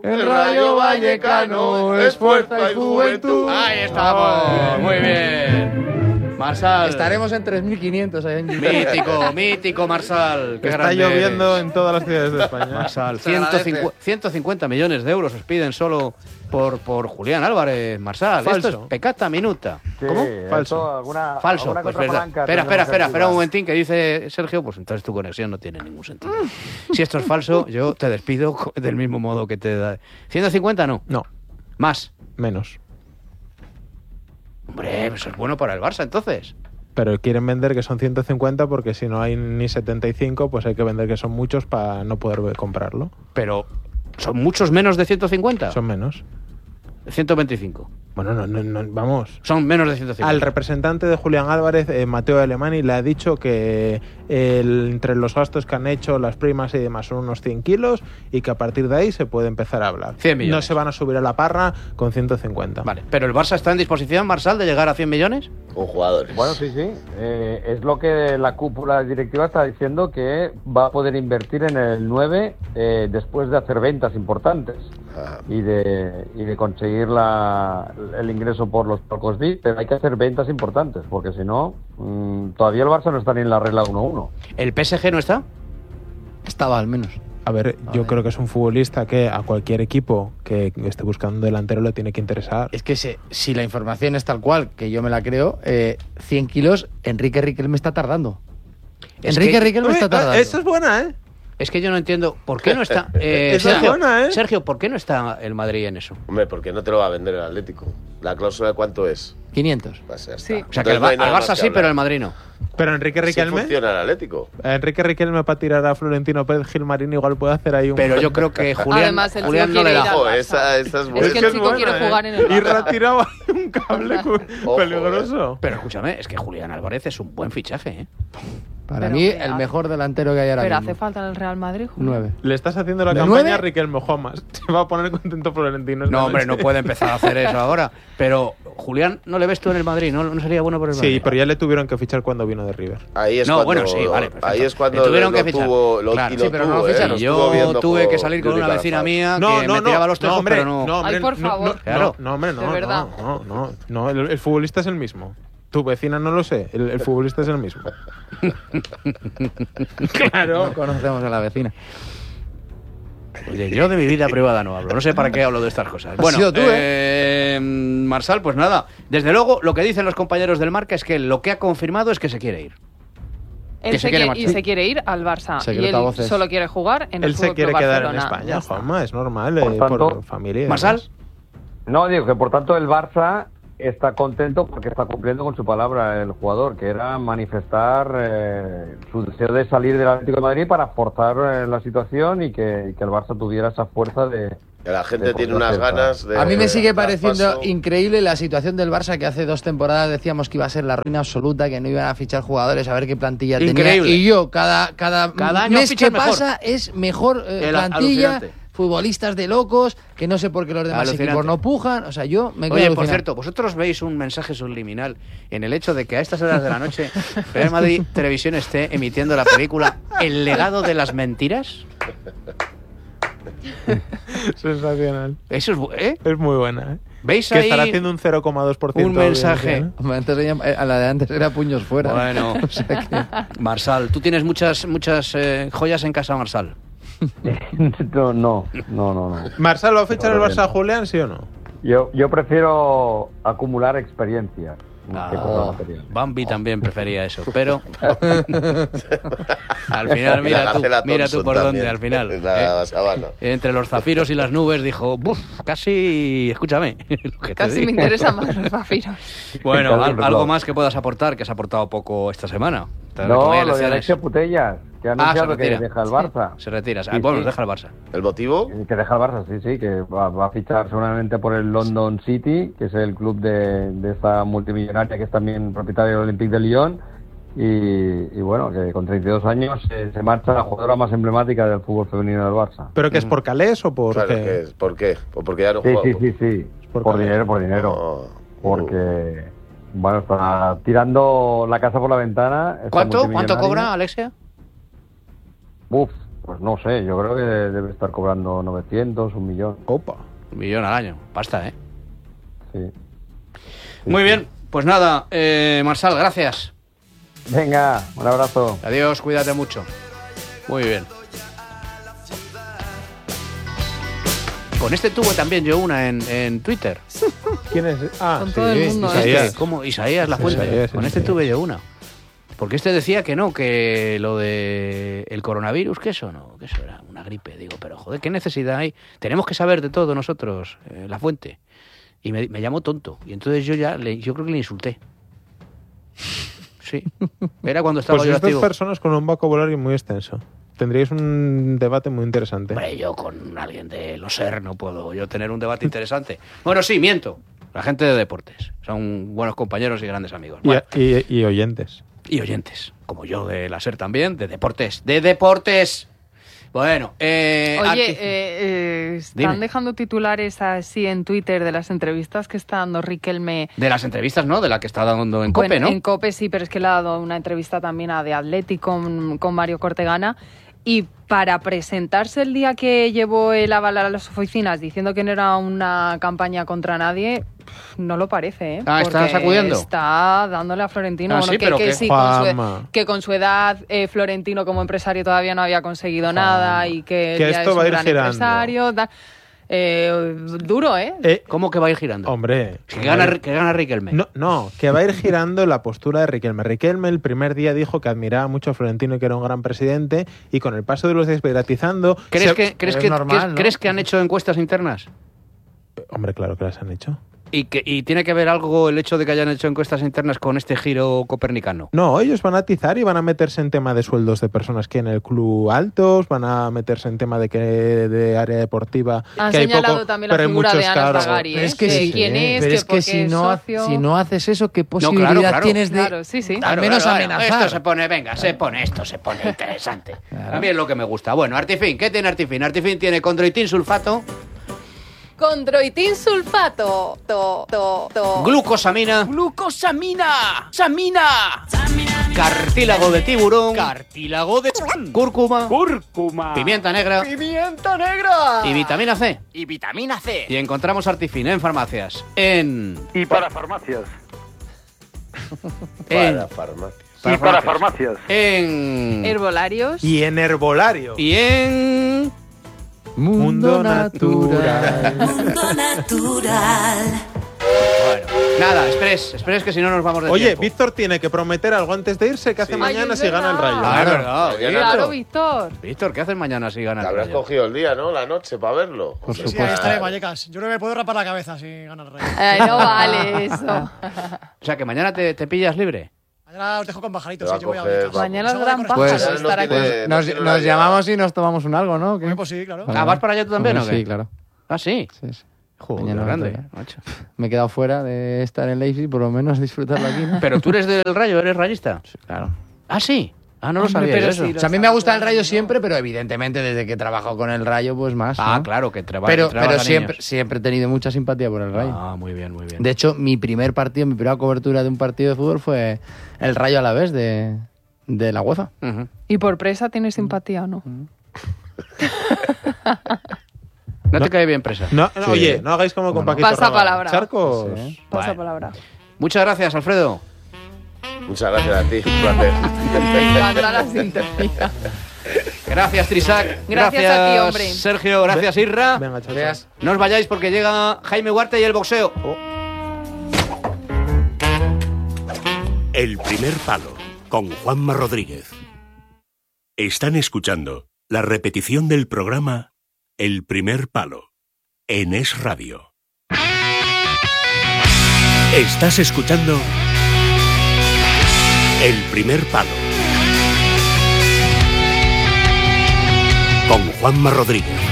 El Rayo Vallecano es fuerza y juventud. Ahí estamos, muy bien. Marsal. Estaremos en 3.500 ahí en Mítico Marsal. Qué Está grande lloviendo eres. en todas las ciudades de España. Marsal, Se agradece. 150 millones de euros os piden solo por Julián Álvarez, Marsal. Falso. Esto es pecata minuta. Sí, ¿Cómo? Falso. Falso, alguna pues cosa verdad. blanca Espera tenemos un encima. momentín que dice Sergio, pues entonces tu conexión no tiene ningún sentido. Si esto es falso, yo te despido del mismo modo que te da. 150 no. No, Más. menos. Hombre, eso es bueno para el Barça entonces. Pero quieren vender que son 150 porque si no hay ni 75, pues hay que vender que son muchos para no poder comprarlo. Pero son muchos menos de 150. Son menos. 125. Bueno, no, vamos. Son menos de 150. Al representante de Julián Álvarez, Mateo Alemani, le ha dicho que entre los gastos que han hecho, las primas y demás, son unos 100 kilos y que a partir de ahí se puede empezar a hablar. 100 millones. No se van a subir a la parra con 150. Vale, pero ¿el Barça está en disposición, Marsal, de llegar a 100 millones? Con jugadores. Bueno, sí. Es lo que la cúpula directiva está diciendo, que va a poder invertir en el 9 después de hacer ventas importantes y de conseguir el ingreso por los palcos VIP, pero hay que hacer ventas importantes, porque si no, todavía el Barça no está ni en la regla 1-1. ¿El PSG no está? Estaba al menos. A ver, yo creo que es un futbolista que a cualquier equipo que esté buscando un delantero le tiene que interesar. Es que si la información es tal cual, que yo me la creo, 100 kilos, Enrique Riquelme está tardando. Riquelme está tardando. Esa es buena, ¿eh? Es que yo no entiendo por qué no está. Esa es buena, ¿eh? Sergio, ¿por qué no está el Madrid en eso? Hombre, porque no te lo va a vender el Atlético. ¿La cláusula de cuánto es? 500. Pues ya está. Sí. O sea, que Entonces el no hay nada Barça más que sí, hablar. pero el Madrid no. Pero Enrique Así Riquelme, funciona el Atlético. Enrique Riquelme para tirar a Florentino Pérez Gilmarín igual puede hacer ahí un... Pero yo creo que Julián, Además, el Julián chico no le quiere da. ir al Ojo, Barça. esa es buena. Es que el chico quiere jugar en el Y Barça. retiraba ahí un cable peligroso. Pero escúchame, es que Julián Álvarez es un buen fichaje, ¿eh? Para Pero mí, que el hace- mejor delantero que hay ahora Pero mismo. hace falta en el Real Madrid, Julio. 9. Le estás haciendo la ¿De campaña 9? a Riquelme, Jomas. Se va a poner contento Florentino. esta No, hombre, noche. no puede empezar a hacer eso ahora. Pero, Julián, ¿no le ves tú en el Madrid? ¿No sería bueno por el Madrid? Sí, pero ya le tuvieron que fichar cuando vino de River. Ahí es No, cuando, bueno, sí, vale, perfecto. ahí es cuando Le tuvieron lo que fichar. tuvo, lo, Claro, y lo sí, pero no lo tuvo, ficharon. lo Y estuvo yo viendo tuve con que salir con Yuri una vecina Calafat. mía que me tiraba los tejos, hombre, pero no. no, hombre, Ay, por favor. Claro. No, hombre, no, De verdad. no, el futbolista es el mismo. Tu vecina no lo sé, el futbolista es el mismo. No conocemos a la vecina. Oye, yo de mi vida privada no hablo. No sé para qué hablo de estas cosas. Has Bueno, sido tú, Marsal, pues nada. Desde luego, lo que dicen los compañeros del Marca es que lo que ha confirmado es que se quiere ir. Él Que se se quiere quiere, y marchar. se quiere ir al Barça. Y él Secretavoces. solo quiere jugar en el Él se Fútbol quiere Club quedar en Barcelona. España, Ya está. Juanma, es normal, Por tanto, por familia. y ¿Marsal? demás. No, digo que por tanto el Barça está contento porque está cumpliendo con su palabra el jugador, que era manifestar su deseo de salir del Atlético de Madrid para forzar la situación y que el Barça tuviera esa fuerza de... Que la gente de tiene poder unas hacer ganas de... A mí me sigue dar pareciendo paso. increíble la situación del Barça, que hace 2 temporadas decíamos que iba a ser la ruina absoluta, que no iban a fichar jugadores, a ver qué plantilla Increíble. tenía. Y yo, cada año mes ficha que mejor. pasa es mejor plantilla, Alucinante. futbolistas de locos, que no sé por qué los demás Alucinante. equipos no pujan. O sea, yo me quedo Oye, por alucinado. cierto, ¿vosotros veis un mensaje subliminal en el hecho de que a estas horas de la noche Real Madrid Televisión esté emitiendo la película El legado de las mentiras? Sensacional. Eso es... Es muy buena, ¿eh? ¿Veis Que ahí estará haciendo un 0,2% un mensaje? de audiencia, Hombre, antes a la de antes era puños fuera. Bueno, O sea que- Marsal, tú tienes muchas joyas en casa, Marsal. no. ¿Marsal va a fichar el Barça a Julián, sí o no? Yo prefiero acumular experiencia. que cosa Ah, material. Bambi también prefería eso, pero al final Y la mira Gacela tú Thompson por también, dónde al final. en la sabana. Entre los zafiros y las nubes dijo, "Buf, casi, escúchame, lo que te Casi digo". me interesan más los zafiros. Bueno, Casi un algo reloj. más que puedas aportar, que has aportado poco esta semana. Como ya No, lo de elecciones. Alexia Putellas, que ha se anunciado que retira. deja el Barça. Se retira. Sí, Bueno, sí. deja el Barça. ¿El motivo? Que deja el Barça, sí, que va a fichar seguramente por el London City, que es el club de esta multimillonaria que es también propietaria del Olympique de Lyon. Y bueno, que con 32 años se marcha la jugadora más emblemática del fútbol femenino del Barça. ¿Pero que es por Calés o por Claro, qué? ¿qué es? ¿Por qué? ¿O porque ya no Sí, juega? sí. Por Por Calais. dinero. No. Porque, bueno, está tirando la casa por la ventana. esta ¿Cuánto multimillonaria. cobra, Alexia? Uf, Pues no sé, yo creo que debe estar cobrando 900, 1 millón. Opa. 1 millón al año. Pasta, ¿eh? Sí. Muy bien. Pues nada, Marsal, gracias. Venga, un abrazo. Adiós, cuídate mucho. Muy bien. Con este tuve también yo una en Twitter. ¿Quién es? Ah, Con sí, todo el mundo, Isaías. Como Isaías La Fuente. Isaías, Con este Isaías. tuve yo una. Porque este decía que no, que lo de el coronavirus, que eso no, que eso era una gripe. Digo, pero joder, ¿qué necesidad hay? Tenemos que saber de todo nosotros, La Fuente. Y me llamó tonto. Y entonces yo creo que le insulté. Sí. Era cuando estaba Pues yo estas activo. personas con un vocabulario muy extenso. Tendríais un debate muy interesante. Hombre, yo con alguien de los SER no puedo yo tener un debate interesante. Bueno, sí, miento. La gente de deportes. Son buenos compañeros y grandes amigos. Bueno, Y oyentes. y oyentes. Como yo de la SER también, de deportes. ¡De deportes! Bueno, Oye, están Dime. dejando titulares así en Twitter de las entrevistas que está dando Riquelme. de las entrevistas, ¿no? De la que está dando en COPE, Bueno, ¿no? En COPE sí, pero es que le ha dado una entrevista también a The Athletic con Mario Cortegana. Y para presentarse el día que llevó el aval a las oficinas diciendo que no era una campaña contra nadie, no lo parece, ¿eh? Ah, ¿está Porque sacudiendo? Está dándole a Florentino. Ah, Bueno, sí, pero que- sí, Juanma. que con su edad Florentino como empresario todavía no había conseguido nada y que, Que él ya esto es va a un ir gran girando. empresario. Duro, ¿eh? ¿Cómo que va a ir girando? Hombre. Que gana Riquelme. No, que va a ir girando la postura de Riquelme. Riquelme el primer día dijo que admiraba mucho a Florentino y que era un gran presidente, y con el paso de los días privatizando... ¿Crees es normal, ¿no? ¿Crees que han hecho encuestas internas? Hombre, claro que las han hecho. ¿Y tiene que ver algo el hecho de que hayan hecho encuestas internas con este giro copernicano? No, ellos van a atizar y van a meterse en tema de sueldos de personas que en el club altos, van a meterse en tema de área deportiva. Han que hay señalado poco, también la pero hay figura muchos de Anas cargos. Bagari, Pero ¿eh? es que sí, quién es, pero es que porque si es no, socio. si no haces eso, ¿qué claro, posibilidad claro. tienes de Claro, sí, sí. al menos amenazar? Esto se pone, venga, se pone interesante. A mí es lo que me gusta. Bueno, Artifin, ¿qué tiene Artifin? Artifin tiene condroitin sulfato, Condroitin sulfato. glucosamina, cartílago de tiburón, cúrcuma, pimienta negra y vitamina C. Y encontramos Artifin en farmacias. Y para farmacias. Para farmacia. Y para farmacias. En Herbolarios. Y en herbolario. y en Mundo natural. bueno, nada, express que si no nos vamos de Oye, tiempo. Víctor tiene que prometer algo antes de irse. ¿Qué hace Sí. mañana Ay, si es gana el verdad. Rayo? Ah, es verdad. Mañana Claro, Víctor. Víctor, ¿qué haces mañana si Te ganas? habrás cogido el día, ¿no? La noche para verlo. Por Sí, supuesto. ahí estaré, Vallecas. Yo creo que me puedo rapar la cabeza si gana el Rey. No vale eso. O sea, que mañana te pillas libre. Mañana os dejo con pajaritos, Te va sí, yo voy a a coger, Vallecas. Mañana es Eso gran voy a pájaro Pues- estar aquí. tiene- Nos, tiene nos la llamamos y nos tomamos un algo, ¿no? ¿Qué? Hombre, pues sí, claro. Ah, ¿vas para allá tú también o qué? Sí, claro. Ah, sí. Sí, sí. Joder, Mañana grande, me toca. macho. Me he quedado fuera de estar en Leipzig, por lo menos disfrutarlo aquí, ¿no? Pero tú eres del Rayo, eres rayista. Claro. Ah, sí. Ah, no lo Hombre, sabía pero yo eso. sí, O sea, a mí me ha gustado el Rayo siempre, pero evidentemente desde que he trabajado con el Rayo, pues más. Ah, ¿no? claro, que trabajas. Pero siempre he tenido mucha simpatía por el Rayo. Ah, muy bien, muy bien. De hecho, mi primera cobertura de un partido de fútbol fue el Rayo Alavés de la UEFA. Ujú. ¿Y por presa tienes simpatía o no? ¿No te cae bien presa? No, Sí. Oye, no hagáis como con Bueno. Paquito Pasa Rabanne. palabra. Charcos. Sí. Pasa Vale. palabra. Muchas gracias, Alfredo. Muchas gracias a ti, un placer. Me encanta la sintonía. Gracias, Trisac. Gracias a ti, hombre. Sergio, gracias, Irra. Venga, chao, Gracias. No os vayáis porque llega Jaime Huarte y el boxeo. El primer palo, con Juanma Rodríguez. Están escuchando la repetición del programa El primer palo, en Es Radio. Estás escuchando El primer palo, con Juanma Rodríguez.